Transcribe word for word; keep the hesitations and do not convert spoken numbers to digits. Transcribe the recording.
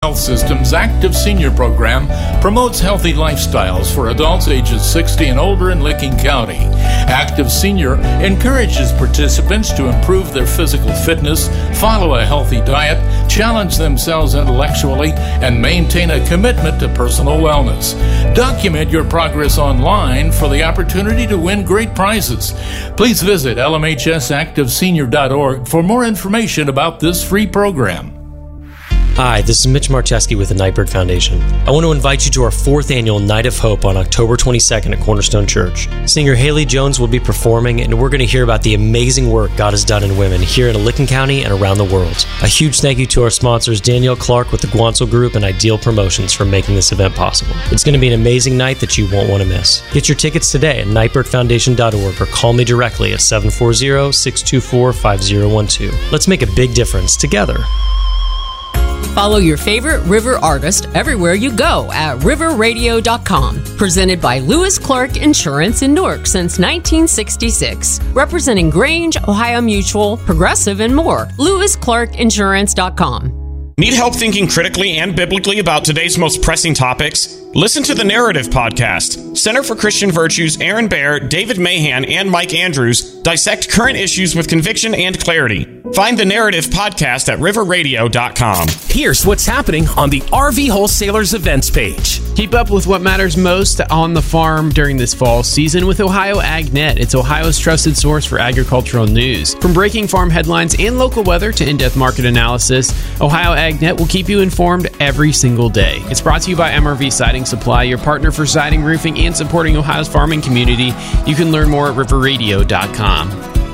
Health System's Active Senior Program promotes healthy lifestyles for adults ages sixty and older in Licking County. Active Senior encourages participants to improve their physical fitness, follow a healthy diet, challenge themselves intellectually, and maintain a commitment to personal wellness. Document your progress online for the opportunity to win great prizes. Please visit L M H S active senior dot org for more information about this free program. Hi, this is Mitch Marcheski with the Nightbird Foundation. I want to invite you to our fourth annual Night of Hope on October twenty-second at Cornerstone Church. Singer Haley Jones will be performing, and we're going to hear about the amazing work God has done in women here in Licking County and around the world. A huge thank you to our sponsors, Danielle Clark with the Guansel Group and Ideal Promotions, for making this event possible. It's going to be an amazing night that you won't want to miss. Get your tickets today at nightbird foundation dot org or call me directly at seven four zero, six two four, five zero one two. Let's make a big difference together. Follow your favorite River artist everywhere you go at river radio dot com. Presented by Lewis Clark Insurance in Newark since nineteen sixty-six. Representing Grange, Ohio Mutual, Progressive, and more. lewis clark insurance dot com. Need help thinking critically and biblically about today's most pressing topics? Listen to the Narrative Podcast. Center for Christian Virtues' Aaron Baer, David Mahan, and Mike Andrews dissect current issues with conviction and clarity. Find the Narrative Podcast at river radio dot com. Here's what's happening on the R V Wholesalers events page. Keep up with what matters most on the farm during this fall season with Ohio AgNet. It's Ohio's trusted source for agricultural news. From breaking farm headlines and local weather to in-depth market analysis, Ohio AgNet will keep you informed every single day. It's brought to you by M R V Siding Supply, your partner for siding, roofing, and supporting Ohio's farming community. You can learn more at river radio dot com.